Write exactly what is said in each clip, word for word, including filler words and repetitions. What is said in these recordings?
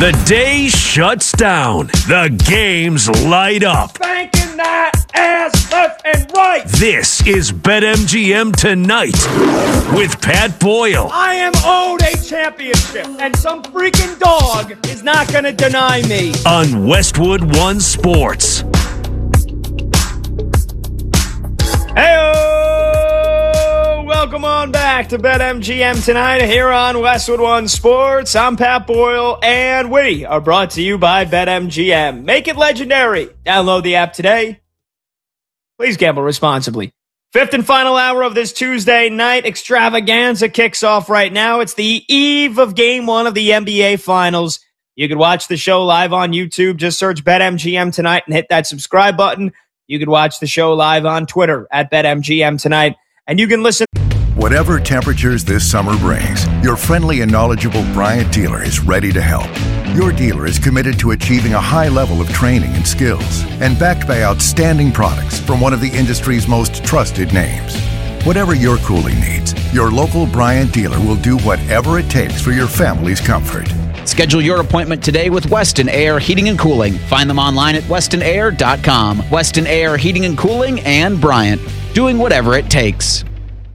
The day shuts down. The games light up. Banking that ass left and right. This is BetMGM Tonight with Pat Boyle. I am owed a championship, and some freaking dog is not going to deny me. On Westwood One Sports. Hey-o! Welcome on back to BetMGM Tonight here on Westwood One Sports. I'm Pat Boyle, and we are brought to you by BetMGM. Make it legendary. Download the app today. Please gamble responsibly. Fifth and final hour of this Tuesday night extravaganza kicks off right now. It's the eve of game one of the N B A Finals. You can watch the show live on YouTube. Just search BetMGM Tonight and hit that subscribe button. You can watch the show live on Twitter at BetMGM Tonight. And you can listen. Whatever temperatures this summer brings, your friendly and knowledgeable Bryant dealer is ready to help. Your dealer is committed to achieving a high level of training and skills and backed by outstanding products from one of the industry's most trusted names. Whatever your cooling needs, your local Bryant dealer will do whatever it takes for your family's comfort. Schedule your appointment today with Weston Air Heating and Cooling. Find them online at weston air dot com. Weston Air Heating and Cooling and Bryant, doing whatever it takes.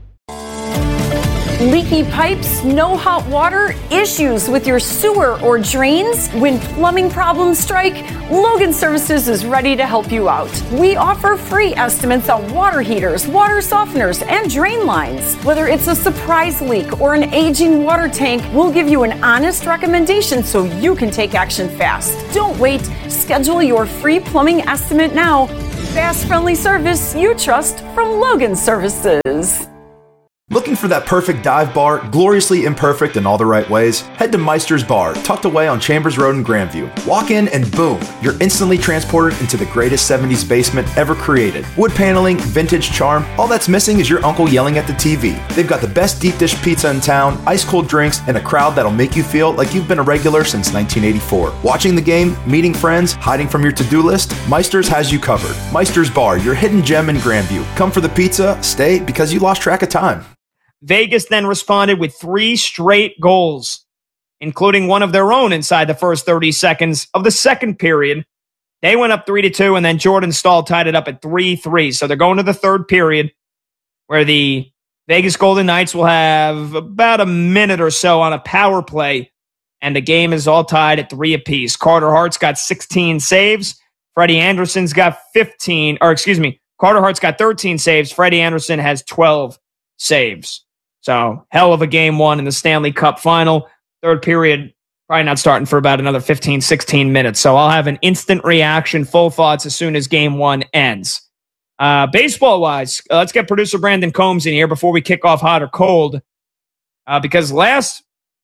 Leaky pipes, no hot water, issues with your sewer or drains? When plumbing problems strike, Logan Services is ready to help you out. We offer free estimates on water heaters, water softeners, and drain lines. Whether it's a surprise leak or an aging water tank, we'll give you an honest recommendation so you can take action fast. Don't wait. Schedule your free plumbing estimate now. Fast, friendly service you trust from Logan Services. Looking for that perfect dive bar, gloriously imperfect in all the right ways? Head to Meister's Bar, tucked away on Chambers Road in Grandview. Walk in and boom, you're instantly transported into the greatest seventies basement ever created. Wood paneling, vintage charm, all that's missing is your uncle yelling at the T V. They've got the best deep dish pizza in town, ice cold drinks, and a crowd that'll make you feel like you've been a regular since nineteen eighty-four. Watching the game, meeting friends, hiding from your to-do list, Meister's has you covered. Meister's Bar, your hidden gem in Grandview. Come for the pizza, stay because you lost track of time. Vegas then responded with three straight goals, including one of their own inside the first thirty seconds of the second period. They went up three to two, and then Jordan Staal tied it up at three three. So they're going to the third period, where the Vegas Golden Knights will have about a minute or so on a power play, and the game is all tied at three apiece. Carter Hart's got sixteen saves. Freddie Anderson's got fifteen, or excuse me, Carter Hart's got thirteen saves. Freddie Anderson has twelve saves. So, hell of a game one in the Stanley Cup final. Third period, probably not starting for about another fifteen, sixteen minutes. So, I'll have an instant reaction, full thoughts as soon as game one ends. Uh, baseball-wise, uh, let's get producer Brandon Combs in here before we kick off hot or cold. Uh, because last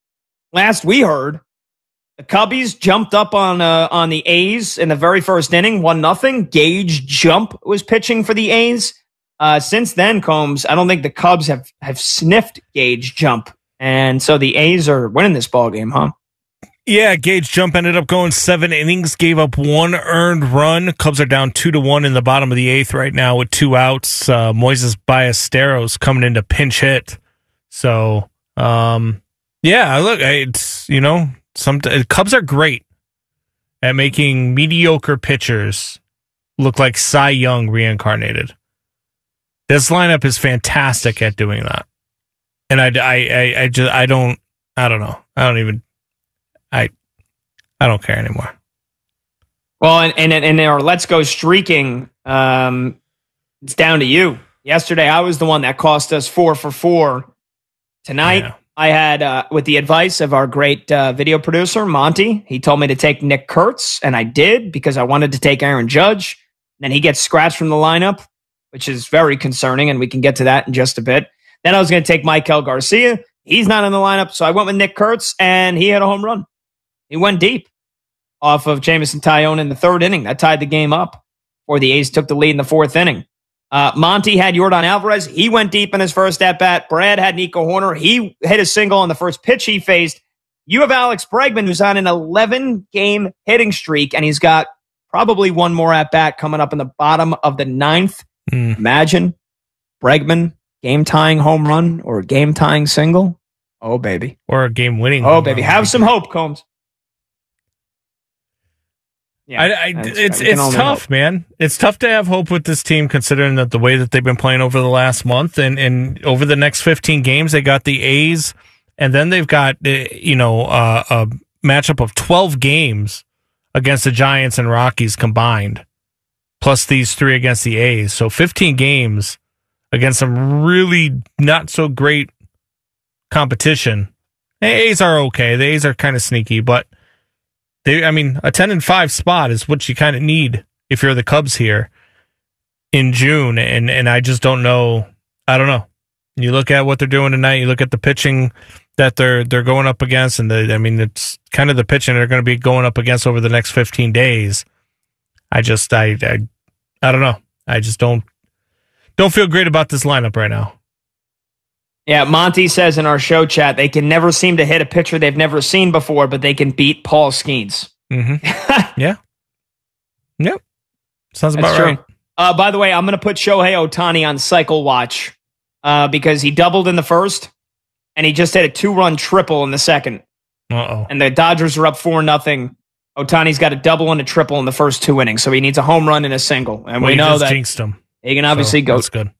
last we heard, the Cubbies jumped up on uh, on the A's in the very first inning, one nothing. Gage Jump was pitching for the A's. Uh, since then, Combs, I don't think the Cubs have, have sniffed Gage Jump. And so the A's are winning this ball game, huh? Yeah, Gage Jump ended up going seven innings, gave up one earned run. Cubs are down two to one in the bottom of the eighth right now with two outs. Uh, Moises Ballesteros coming in to pinch hit. So, um, yeah, look, it's, you know, some Cubs are great at making mediocre pitchers look like Cy Young reincarnated. This lineup is fantastic at doing that. And I, I, I, I just, I don't, I don't know. I don't even, I, I don't care anymore. Well, and, and, and our Let's Go streaking, um, it's down to you. Yesterday, I was the one that cost us four for four. Tonight, yeah. I had, uh, with the advice of our great uh, video producer, Monty, he told me to take Nick Kurtz, and I did because I wanted to take Aaron Judge. Then he gets scratched from the lineup, which is very concerning, and we can get to that in just a bit. Then I was going to take Maikel Garcia. He's not in the lineup, so I went with Nick Kurtz, and he had a home run. He went deep off of Jameson Taillon in the third inning. That tied the game up, or the A's took the lead in the fourth inning. Uh, Monty had Yordan Alvarez. He went deep in his first at-bat. Brad had Nico Horner. He hit a single on the first pitch he faced. You have Alex Bregman, who's on an eleven-game hitting streak, and he's got probably one more at-bat coming up in the bottom of the ninth. Mm. Imagine Bregman game-tying home run or game-tying single. Oh, baby. Or a game-winning. Oh, baby. Have some hope, Combs. Yeah, I, I, it's it's tough, hope. man. It's tough to have hope with this team, considering that the way that they've been playing over the last month, and, and over the next fifteen games, they got the A's, and then they've got you know uh, a matchup of twelve games against the Giants and Rockies combined, plus these three against the A's. So fifteen games against some really not so great competition. The A's are okay. The A's are kind of sneaky, but. They, I mean, a ten and five spot is what you kind of need if you're the Cubs here in June, and and I just don't know. I don't know. You look at what they're doing tonight. You look at the pitching that they're they're going up against, and the, I mean, it's kind of the pitching they're going to be going up against over the next fifteen days. I just, I, I, I don't know. I just don't don't feel great about this lineup right now. Yeah, Monty says in our show chat, they can never seem to hit a pitcher they've never seen before, but they can beat Paul Skeens. Mm-hmm. yeah. Yep. Sounds about That's right. True. Uh, by the way, I'm going to put Shohei Ohtani on cycle watch uh, because he doubled in the first, and he just hit a two-run triple in the second. Uh-oh. And the Dodgers are up four nothing. Ohtani's got a double and a triple in the first two innings, so he needs a home run and a single. And well, we know that jinxed him. He can obviously so go. That's good.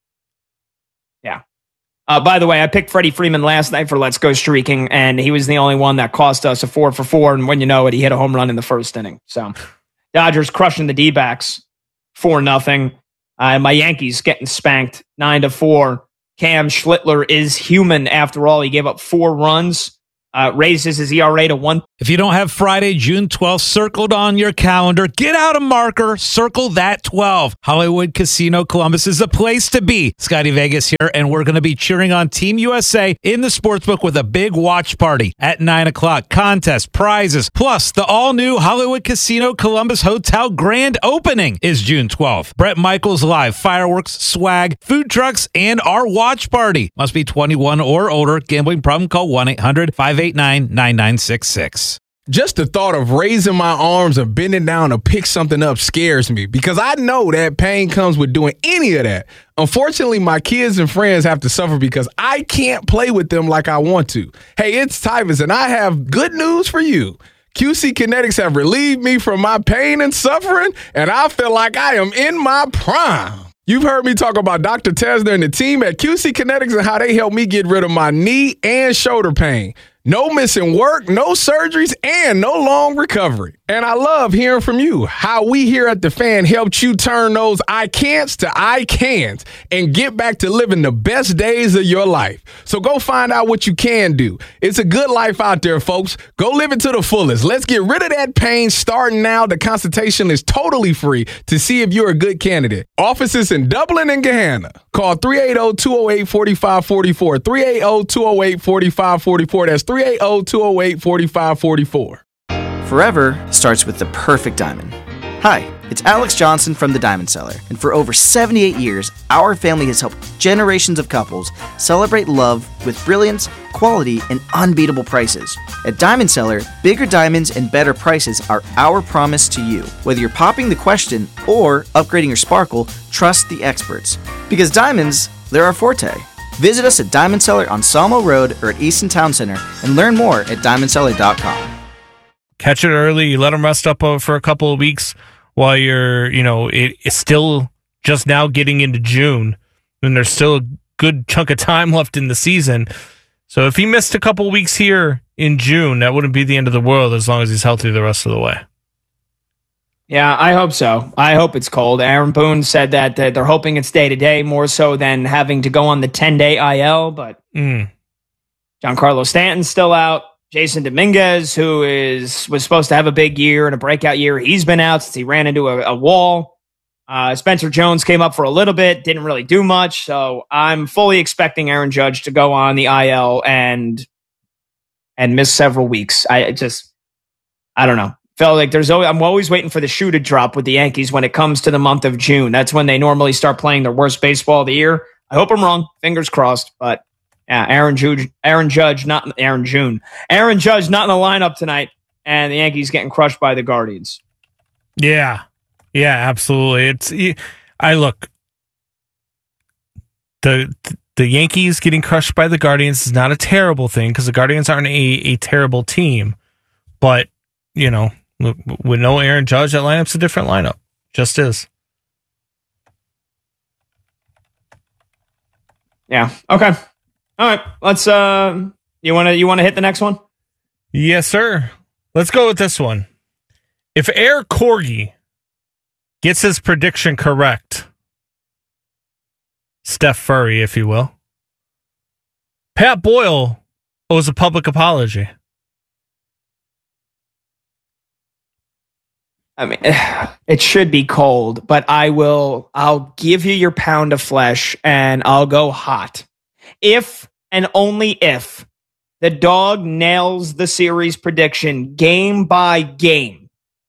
Yeah. Uh, by the way, I picked Freddie Freeman last night for Let's Go Streaking, and he was the only one that cost us a four for four. And when you know it, he hit a home run in the first inning. So, Dodgers crushing the D-backs four nothing. Uh, my Yankees getting spanked nine to four. Cam Schlittler is human after all. He gave up four runs. Uh, raises his E R A to one. If you don't have Friday, June twelfth circled on your calendar, get out a marker, circle that twelve. Hollywood Casino Columbus is the place to be. Scotty Vegas here, and we're going to be cheering on Team U S A in the sportsbook with a big watch party at nine o'clock. Contest, prizes, plus the all-new Hollywood Casino Columbus Hotel grand opening is June twelfth. Brett Michaels live, fireworks, swag, food trucks, and our watch party. Must be twenty-one or older. Gambling problem? Call one eight hundred five eight nine nine nine six six. Just the thought of raising my arms and bending down to pick something up scares me because I know that pain comes with doing any of that. Unfortunately, my kids and friends have to suffer because I can't play with them like I want to. Hey, it's Tyvus, and I have good news for you. Q C Kinetics have relieved me from my pain and suffering, and I feel like I am in my prime. You've heard me talk about Doctor Tesner and the team at Q C Kinetics and how they helped me get rid of my knee and shoulder pain. No missing work, no surgeries, and no long recovery. And I love hearing from you how we here at The Fan helped you turn those I can'ts to I can'ts and get back to living the best days of your life. So go find out what you can do. It's a good life out there, folks. Go live it to the fullest. Let's get rid of that pain starting now. The consultation is totally free to see if you're a good candidate. Offices in Dublin and Gahanna. Call three eight zero, two zero eight, four five four four. three eight zero, two zero eight, four five four four. That's three eight zero, two zero eight, four five four four. Forever starts with the perfect diamond. Hi, it's Alex Johnson from The Diamond Seller, and for over seventy-eight years, our family has helped generations of couples celebrate love with brilliance, quality, and unbeatable prices. At Diamond Seller, bigger diamonds and better prices are our promise to you. Whether you're popping the question or upgrading your sparkle, trust the experts. Because diamonds, they're our forte. Visit us at Diamond Seller on Sawmill Road or at Easton Town Center and learn more at diamond seller dot com. Catch it early. You let them rest up uh, for a couple of weeks while you're, you know, it, it's still just now getting into June, and there's still a good chunk of time left in the season. So if he missed a couple of weeks here in June, that wouldn't be the end of the world as long as he's healthy the rest of the way. Yeah, I hope so. I hope it's cold. Aaron Boone said that uh, they're hoping it's day-to-day more so than having to go on the ten-day I L, but mm. Giancarlo Stanton's still out. Jason Dominguez, who is was supposed to have a big year and a breakout year, he's been out since he ran into a, a wall. Uh, Spencer Jones came up for a little bit, didn't really do much, so I'm fully expecting Aaron Judge to go on the I L and and miss several weeks. I just, I don't know. Felt like there's always, I'm always waiting for the shoe to drop with the Yankees when it comes to the month of June. That's when they normally start playing their worst baseball of the year. I hope I'm wrong. Fingers crossed, but. Yeah, Aaron Judge, Aaron Judge, not Aaron June. Aaron Judge not in the lineup tonight, and the Yankees getting crushed by the Guardians. Yeah, yeah, absolutely. It's I look the the Yankees getting crushed by the Guardians is not a terrible thing because the Guardians aren't a, a terrible team, but you know With no Aaron Judge, that lineup's a different lineup. Just is. Yeah. Okay. All right. Let's. Uh, you want to. You want to hit the next one? Yes, sir. Let's go with this one. If Air Corgi gets his prediction correct, Steph Furry, if you will, Pat Boyle owes a public apology. I mean, it should be cold, but I will. I'll give you your pound of flesh, and I'll go hot. If and only if the dog nails the series prediction game by game,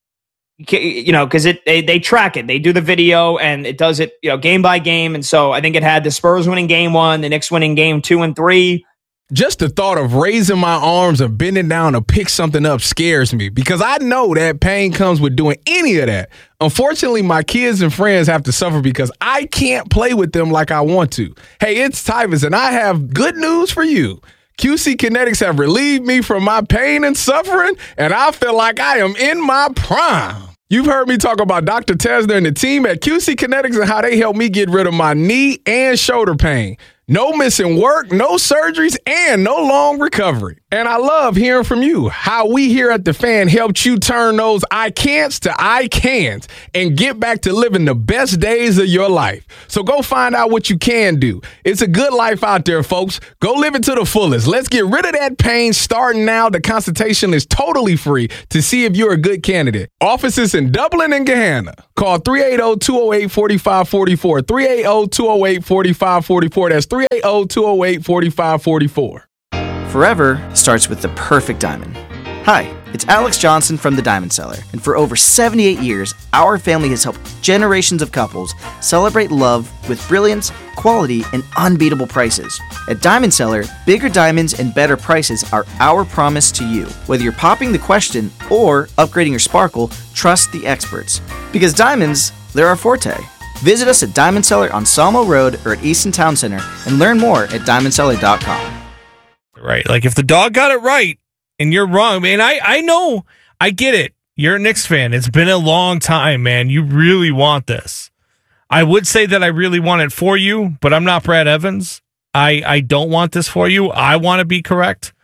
you know, because it they, they track it, they do the video, and it does it, you know, game by game. And so I think it had the Spurs winning game one, the Knicks winning game two and three. Just the thought of raising my arms or bending down to pick something up scares me because I know that pain comes with doing any of that. Unfortunately, my kids and friends have to suffer because I can't play with them like I want to. Hey, it's Tyvus, and I have good news for you. Q C Kinetics have relieved me from my pain and suffering, and I feel like I am in my prime. You've heard me talk about Doctor Tesner and the team at Q C Kinetics and how they helped me get rid of my knee and shoulder pain. No missing work, no surgeries, and no long recovery. And I love hearing from you how we here at The Fan helped you turn those I can'ts to I can'ts and get back to living the best days of your life. So go find out what you can do. It's a good life out there, folks. Go live it to the fullest. Let's get rid of that pain starting now. The consultation is totally free to see if you're a good candidate. Offices in Dublin and Gahanna. Call three eight zero, two zero eight, four five four four. three eight zero, two zero eight, four five four four. That's three eight zero, two zero eight, four five four four. Forever starts with the perfect diamond. Hi, it's Alex Johnson from the Diamond Cellar, and for over seventy-eight years, our family has helped generations of couples celebrate love with brilliance, quality, and unbeatable prices. At Diamond Cellar, bigger diamonds and better prices are our promise to you. Whether you're popping the question or upgrading your sparkle, trust the experts. Because diamonds, they're our forte. Visit us at Diamond Cellar on Salmo Road or at Easton Town Center and learn more at diamond cellar dot com. Right. Like if the dog got it right and you're wrong, man, I, I know, I get it. You're a Knicks fan. It's been a long time, man. You really want this. I would say that I really want it for you, but I'm not Brad Evans. I, I don't want this for you. I want to be correct.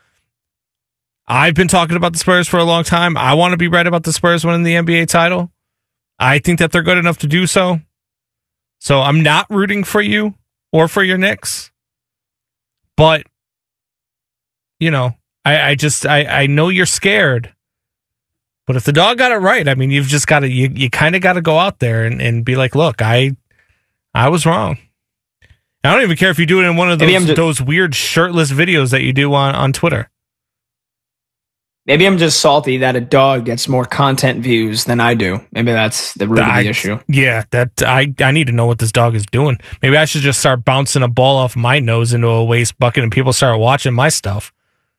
I've been talking about the Spurs for a long time. I want to be right about the Spurs winning the N B A title. I think that they're good enough to do so. So I'm not rooting for you or for your Knicks. But, you know, I, I just, I, I know you're scared. But if the dog got it right, I mean, you've just got to, you, you kind of got to go out there and, and be like, look, I I was wrong. I don't even care if you do it in one of those, just, those weird shirtless videos that you do on, on Twitter. Maybe I'm just salty that a dog gets more content views than I do. Maybe that's the root I, of the issue. Yeah, that I, I need to know what this dog is doing. Maybe I should just start bouncing a ball off my nose into a waste bucket and people start watching my stuff.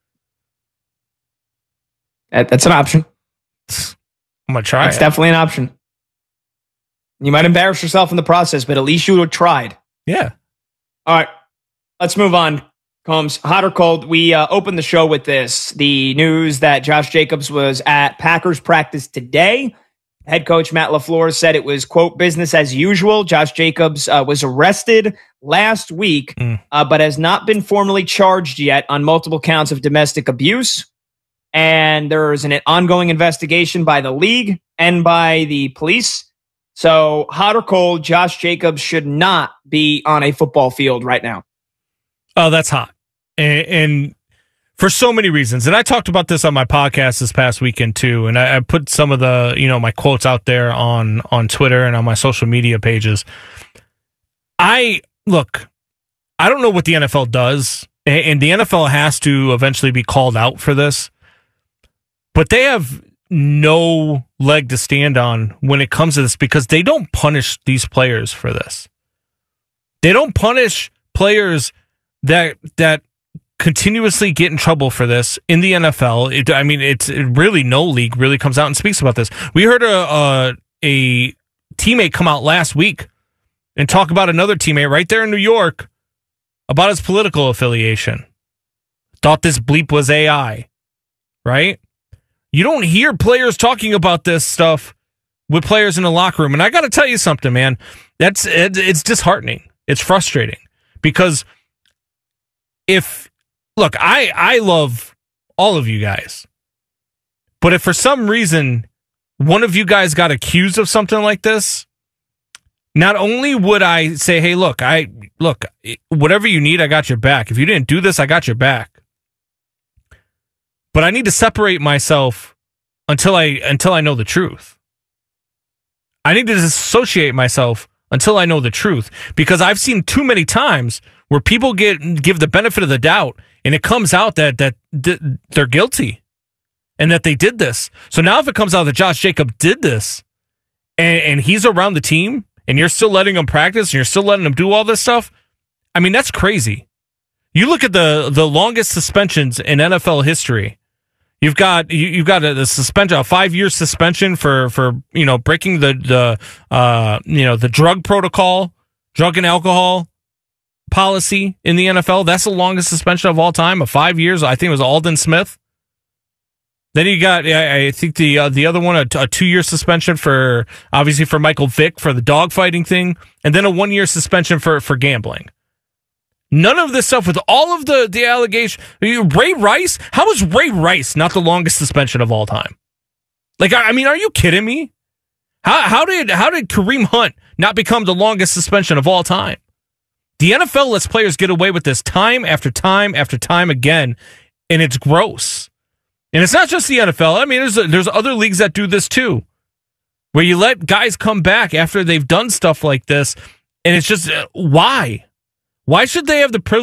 That, that's an option. I'm going to try It's it. definitely an option. You might embarrass yourself in the process, but at least you would have tried. Yeah. All right. Let's move on. Combs, hot or cold? We uh, opened the show with this. The news that Josh Jacobs was at Packers practice today. Head coach Matt LaFleur said it was, quote, business as usual. Josh Jacobs uh, was arrested last week, mm. uh, but has not been formally charged yet on multiple counts of domestic abuse. And there is an ongoing investigation by the league and by the police. So, hot or cold, Josh Jacobs should not be on a football field right now. Oh, that's hot. And, and for so many reasons. And I talked about this on my podcast this past weekend too. And I, I put some of the, you know, my quotes out there on, on Twitter and on my social media pages. I, look, I don't know what the N F L does. And the N F L has to eventually be called out for this. But they have no leg to stand on when it comes to this because they don't punish these players for this. They don't punish players that that continuously get in trouble for this in the N F L. It, I mean, it's it really no league really comes out and speaks about this. We heard a, a a teammate come out last week and talk about another teammate right there in New York about his political affiliation. Thought this bleep was A I, right? You don't hear players talking about this stuff with players in the locker room. And I got to tell you something, man. That's it, it's disheartening. It's frustrating because if, look, I, I love all of you guys. But if for some reason one of you guys got accused of something like this, not only would I say, hey, look, I look, whatever you need, I got your back. If you didn't do this, I got your back. But I need to separate myself until I until I know the truth. I need to disassociate myself until I know the truth, because I've seen too many times where people get give the benefit of the doubt and it comes out that that they're guilty and that they did this. So now if it comes out that Josh Jacobs did this and, and he's around the team and you're still letting him practice and you're still letting him do all this stuff, I mean, that's crazy. You look at the the longest suspensions in N F L history. You've got you, you've got a, a suspension, a five year suspension for for you know breaking the the uh you know the drug protocol, drug and alcohol policy in the N F L. That's the longest suspension of all time, of five years. I think it was Aldon Smith. Then you got, I, I think the uh, the other one, a, a two year suspension for obviously for Michael Vick for the dogfighting thing, and then a one year suspension for for gambling. None of this stuff with all of the, the allegations. Ray Rice? How is Ray Rice not the longest suspension of all time? Like, I mean, are you kidding me? How how did how did Kareem Hunt not become the longest suspension of all time? The N F L lets players get away with this time after time after time again, and it's gross. And it's not just the N F L. I mean, there's there's other leagues that do this too, where you let guys come back after they've done stuff like this, and it's just, uh, why? Why should they have the privilege